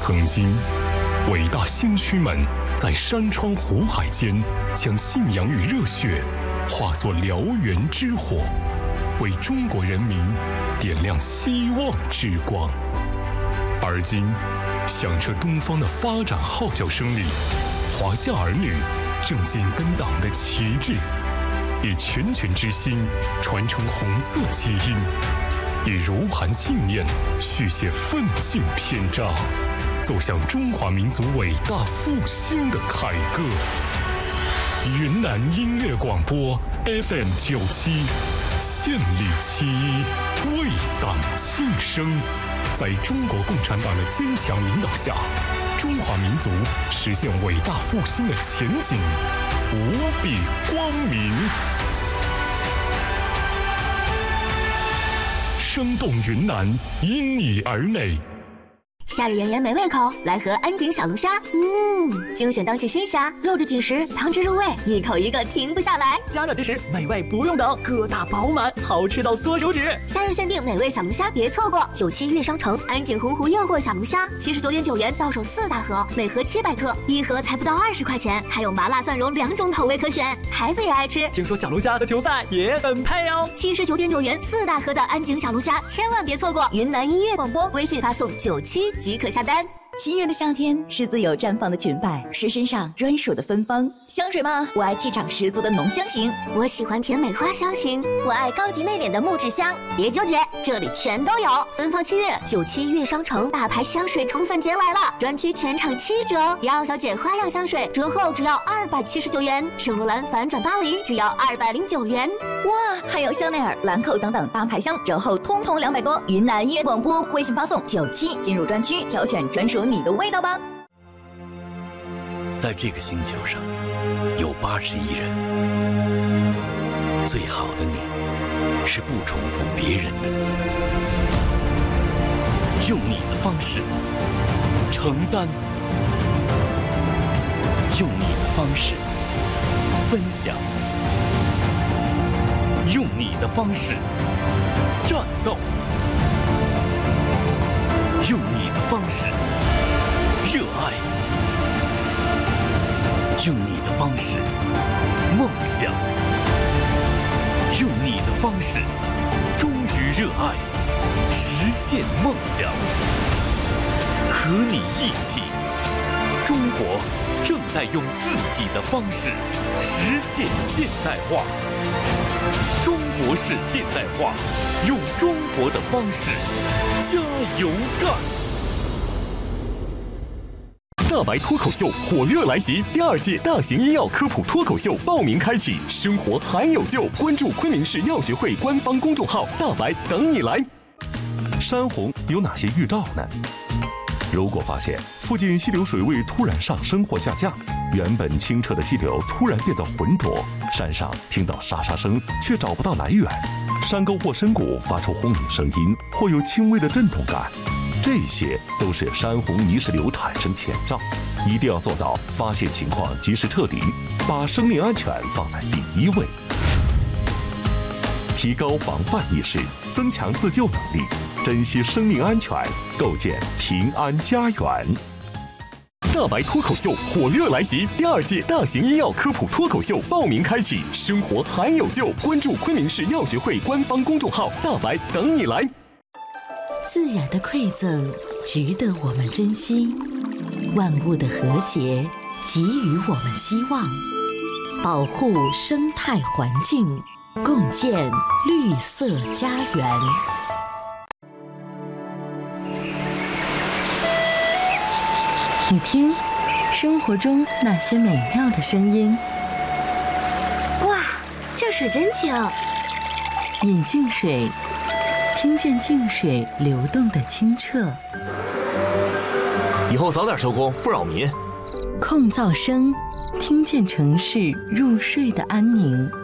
曾经，伟大先驱们在山川湖海间，将信仰与热血化作燎原之火，为中国人民点亮希望之光。而今，响彻东方的发展号角声里，华夏儿女正紧跟党的旗帜，以拳拳之心传承红色基因，以如磐信念续写奋进篇章，走向中华民族伟大复兴的凯歌。云南音乐广播 FM97，献礼71，为党庆生。在中国共产党的坚强领导下，中华民族实现伟大复兴的前景无比光明。生动云南，因你而美。 夏日炎炎没胃口，来盒安井小龙虾。精选当季新虾，肉质紧实，汤汁入味，一口一个停不下来。 加热即食，美味不用等，个大饱满，好吃到缩手指。 夏日限定美味小龙虾，别错过！97悦商城安井洪湖诱惑小龙虾，79.9元到手4大盒，每盒700克，一盒才不到20块钱，还有麻辣蒜蓉2种口味可选，孩子也爱吃。 听说小龙虾和球赛也很配哦。 79.9元4大盒的安井小龙虾，千万别错过！云南音乐广播微信发送97即可下单。 7月的夏天是自由绽放的裙摆，是身上专属的芬芳。香水吗？我爱气场十足的浓香型， 我喜欢甜美花香型，我爱高级内敛的木质香。别纠结，这里全都有。芬芳7月，97悦商城大牌香水宠粉节来了，专区全场7折。雅奥小姐花样香水折后只要279元，圣罗兰反转巴黎只要209元。 哇，还有香奈儿、兰蔻等等大牌香折后通通200多。云南音乐广播微信发送97进入专区，挑选专属你的味道吧。 在这个星球上有80亿人，最好的你是不重复别人的你，用你的方式承担，用你的方式分享，用你的方式战斗，用你的方式热爱，用你的方式梦想，用你的方式忠于热爱，实现梦想。和你一起，中国正在用自己的方式实现现代化。中国式现代化，用中国的方式加油干！ 大白脱口秀火热来袭，第2届大型医药科普脱口秀报名开启，生活还有救！关注昆明市药学会官方公众号“大白”，等你来。 山洪有哪些预兆呢？如果发现附近溪流水位突然上升或下降，原本清澈的溪流突然变得浑浊，山上听到沙沙声却找不到来源，山沟或深谷发出轰鸣声音，或有轻微的震动感，这些都是山洪泥石流产生前兆，一定要做到发现情况及时撤离，把生命安全放在第1位，提高防范意识，增强自救能力，珍惜生命安全，构建平安家园。 大白脱口秀火热来袭，第2届大型医药科普脱口秀报名开启，生活还有救！关注昆明市药学会官方公众号“大白”，等你来。 自然的馈赠值得我们珍惜，万物的和谐给予我们希望，保护生态环境，共建绿色家园。你听，生活中那些美妙的声音。 哇，这水真清！ 饮净水，听见净水流动的清澈。 以后早点收工，不扰民。 控噪声，听见城市入睡的安宁。